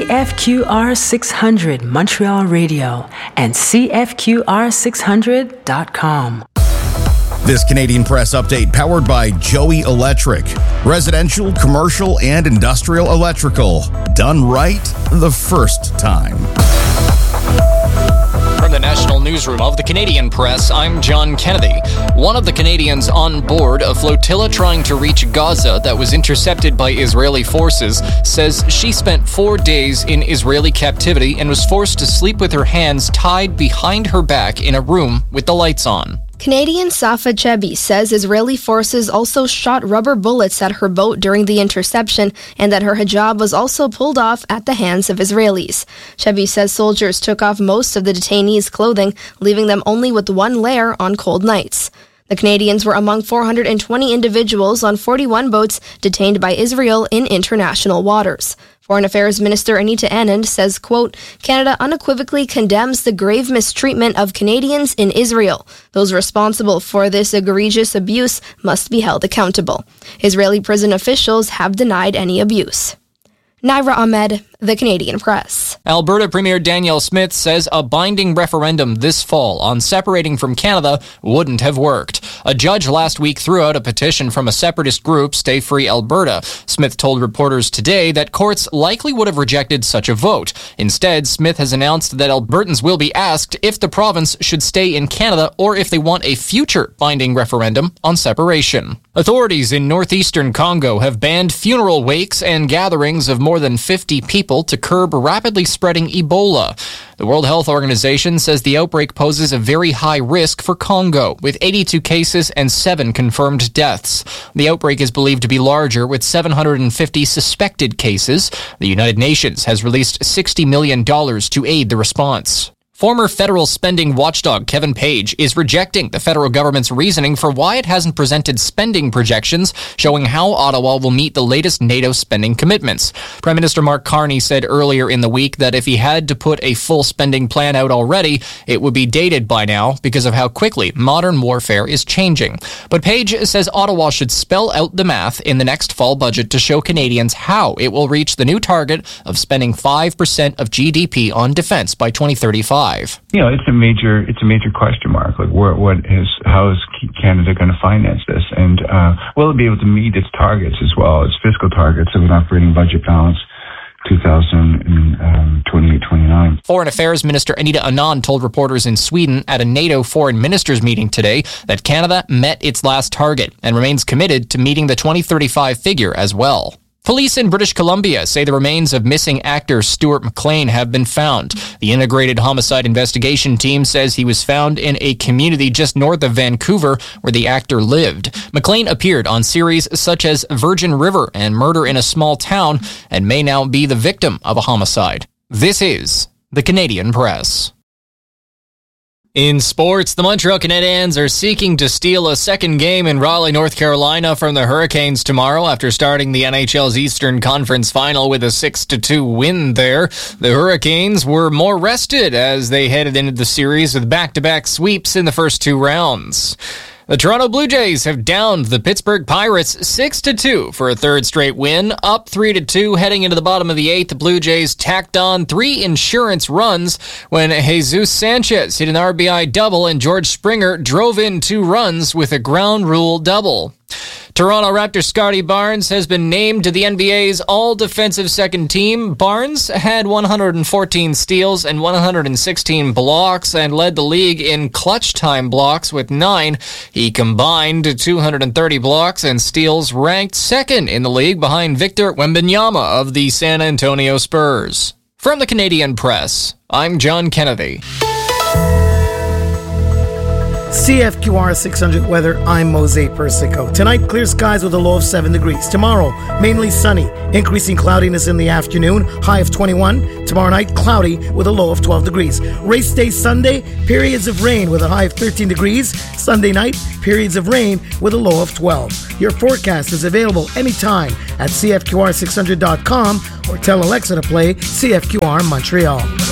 CFQR 600 Montreal Radio and CFQR600.com. This Canadian Press update powered by Joey Electric. Residential, commercial, and industrial electrical. Done right the first time. From the National Newsroom of the Canadian Press, I'm John Kennedy. One of the Canadians on board a flotilla trying to reach Gaza that was intercepted by Israeli forces says she spent 4 days in Israeli captivity and was forced to sleep with her hands tied behind her back in a room with the lights on. Canadian Safa Chebi says Israeli forces also shot rubber bullets at her boat during the interception and that her hijab was also pulled off at the hands of Israelis. Chebi says soldiers took off most of the detainees' clothing, leaving them only with one layer on cold nights. The Canadians were among 420 individuals on 41 boats detained by Israel in international waters. Foreign Affairs Minister Anita Anand says, quote, Canada unequivocally condemns the grave mistreatment of Canadians in Israel. Those responsible for this egregious abuse must be held accountable. Israeli prison officials have denied any abuse. Naira Ahmed, The Canadian Press. Alberta Premier Danielle Smith says a binding referendum this fall on separating from Canada wouldn't have worked. A judge last week threw out a petition from a separatist group, Stay Free Alberta. Smith told reporters today that courts likely would have rejected such a vote. Instead, Smith has announced that Albertans will be asked if the province should stay in Canada or if they want a future binding referendum on separation. Authorities in northeastern Congo have banned funeral wakes and gatherings of more than 50 people to curb rapidly spreading Ebola. The World Health Organization says the outbreak poses a very high risk for Congo, with 82 cases and 7 confirmed deaths. The outbreak is believed to be larger, with 750 suspected cases. The United Nations has released $60 million to aid the response. Former federal spending watchdog Kevin Page is rejecting the federal government's reasoning for why it hasn't presented spending projections showing how Ottawa will meet the latest NATO spending commitments. Prime Minister Mark Carney said earlier in the week that if he had to put a full spending plan out already, it would be dated by now because of how quickly modern warfare is changing. But Page says Ottawa should spell out the math in the next fall budget to show Canadians how it will reach the new target of spending 5% of GDP on defense by 2035. You know, it's a major question mark. Like, how is Canada going to finance this, and will it be able to meet its targets as well, its fiscal targets of an operating budget balance 2028-29. Foreign Affairs Minister Anita Anand told reporters in Sweden at a NATO foreign ministers meeting today that Canada met its last target and remains committed to meeting the 2035 figure as well. Police in British Columbia say the remains of missing actor Stuart McLean have been found. The Integrated Homicide Investigation Team says he was found in a community just north of Vancouver where the actor lived. McLean appeared on series such as Virgin River and Murder in a Small Town and may now be the victim of a homicide. This is the Canadian Press. In sports, the Montreal Canadiens are seeking to steal a second game in Raleigh, North Carolina from the Hurricanes tomorrow after starting the NHL's Eastern Conference Final with a 6-2 win there. The Hurricanes were more rested as they headed into the series with back-to-back sweeps in the first 2 rounds. The Toronto Blue Jays have downed the Pittsburgh Pirates 6-2 for a third straight win, up 3-2 heading into the bottom of the 8th. The Blue Jays tacked on 3 insurance runs when Jesus Sanchez hit an RBI double and George Springer drove in 2 runs with a ground rule double. Toronto Raptors Scotty Barnes has been named to the NBA's all-defensive second team. Barnes had 114 steals and 116 blocks and led the league in clutch time blocks with 9. He combined 230 blocks and steals, ranked second in the league behind Victor Wembanyama of the San Antonio Spurs. From the Canadian Press, I'm John Kennedy. CFQR 600 weather, I'm Mosey Persico. Tonight, clear skies with a low of 7 degrees. Tomorrow, mainly sunny, increasing cloudiness in the afternoon, high of 21. Tomorrow night, cloudy with a low of 12 degrees. Race day Sunday, periods of rain with a high of 13 degrees. Sunday night, periods of rain with a low of 12. Your forecast is available anytime at CFQR600.com or tell Alexa to play CFQR Montreal.